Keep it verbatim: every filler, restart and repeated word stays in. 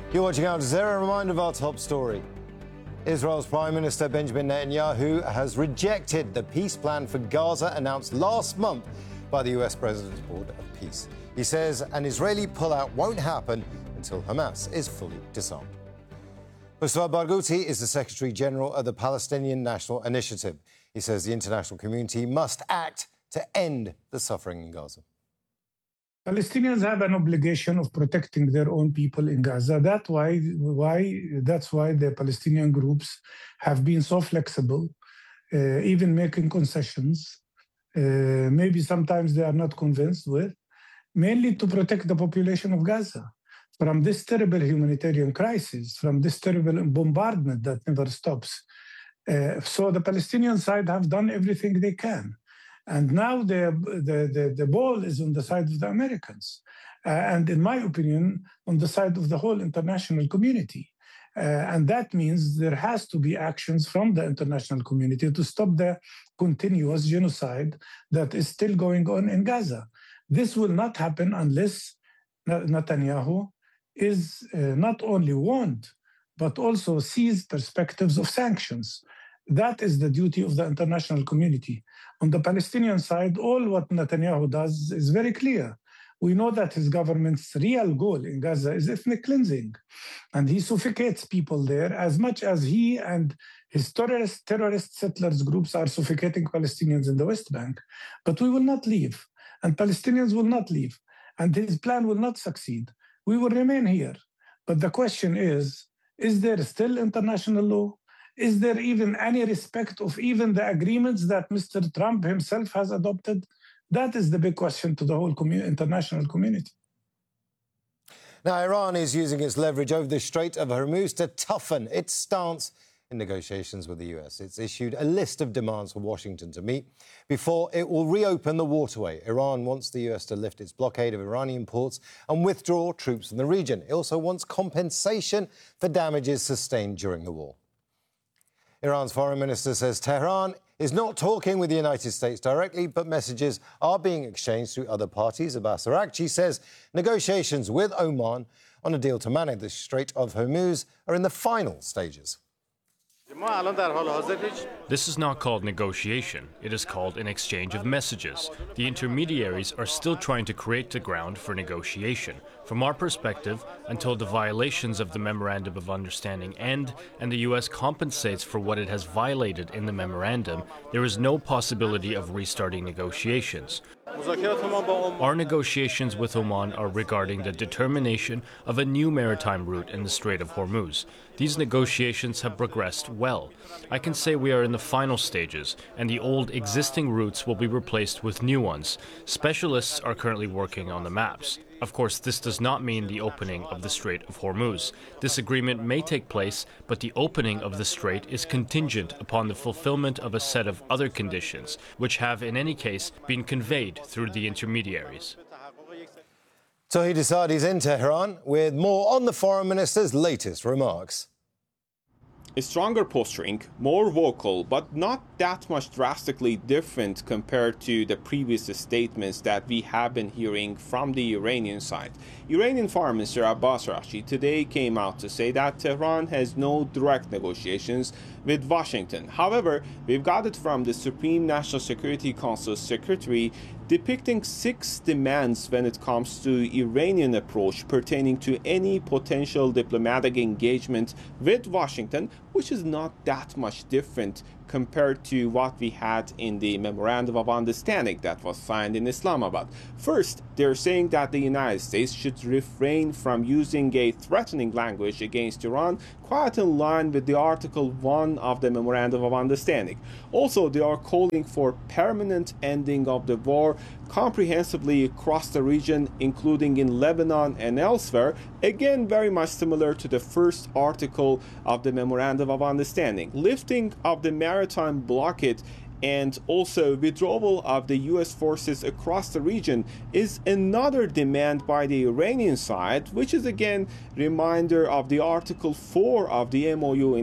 You're watching Al Jazeera. A reminder of our top story. Israel's Prime Minister Benjamin Netanyahu has rejected the peace plan for Gaza announced last month by the U S President's Board of Peace. He says an Israeli pullout won't happen until Hamas is fully disarmed. Mustafa Barghouti is the Secretary General of the Palestinian National Initiative. He says the international community must act to end the suffering in Gaza. Palestinians have an obligation of protecting their own people in Gaza. That's why, why, that's why the Palestinian groups have been so flexible, uh, even making concessions. Uh, maybe sometimes they are not convinced with, mainly to protect the population of Gaza from this terrible humanitarian crisis, from this terrible bombardment that never stops. Uh, so the Palestinian side have done everything they can. And now the, the, the, the ball is on the side of the Americans. Uh, and in my opinion, on the side of the whole international community. Uh, and that means there has to be actions from the international community to stop the continuous genocide that is still going on in Gaza. This will not happen unless Netanyahu is uh, not only warned, but also sees perspectives of sanctions. That is the duty of the international community. On the Palestinian side, all what Netanyahu does is very clear. We know that his government's real goal in Gaza is ethnic cleansing. And he suffocates people there as much as he and his terrorist, terrorist settlers groups are suffocating Palestinians in the West Bank. But we will not leave, and Palestinians will not leave, and his plan will not succeed. We will remain here. But the question is, is there still international law? Is there even any respect of even the agreements that Mister Trump himself has adopted? That is the big question to the whole commu- international community. Now, Iran is using its leverage over the Strait of Hormuz to toughen its stance in negotiations with the U S. It's issued a list of demands for Washington to meet before it will reopen the waterway. Iran wants the U S to lift its blockade of Iranian ports and withdraw troops from the region. It also wants compensation for damages sustained during the war. Iran's foreign minister says Tehran is not talking with the United States directly, but messages are being exchanged through other parties. Abbas Araghchi says negotiations with Oman on a deal to manage the Strait of Hormuz are in the final stages. This is not called negotiation. It is called an exchange of messages. The intermediaries are still trying to create the ground for negotiation. From our perspective, until the violations of the Memorandum of Understanding end and the U S compensates for what it has violated in the memorandum, there is no possibility of restarting negotiations. Our negotiations with Oman are regarding the determination of a new maritime route in the Strait of Hormuz. These negotiations have progressed well. I can say we are in the final stages, and the old existing routes will be replaced with new ones. Specialists are currently working on the maps. Of course, this does not mean the opening of the Strait of Hormuz. This agreement may take place, but the opening of the strait is contingent upon the fulfillment of a set of other conditions, which have, in any case, been conveyed through the intermediaries. Tawhid Asadi is in Tehran with more on the foreign minister's latest remarks. A stronger posturing, more vocal, but not that much drastically different compared to the previous statements that we have been hearing from the Iranian side. Iranian Foreign Minister Abbas Araghchi today came out to say that Tehran has no direct negotiations with Washington. However, we've got it from the Supreme National Security Council Secretary depicting six demands when it comes to Iranian approach pertaining to any potential diplomatic engagement with Washington, which is not that much different compared to what we had in the Memorandum of Understanding that was signed in Islamabad. First, they're saying that the United States should refrain from using a threatening language against Iran, quite in line with the Article one of the Memorandum of Understanding. Also, they are calling for permanent ending of the war comprehensively across the region, including in Lebanon and elsewhere, again very much similar to the first article of the Memorandum of Understanding. Lifting of the maritime blockade and also withdrawal of the U S forces across the region is another demand by the Iranian side, which is again reminder of the Article four of the M O U in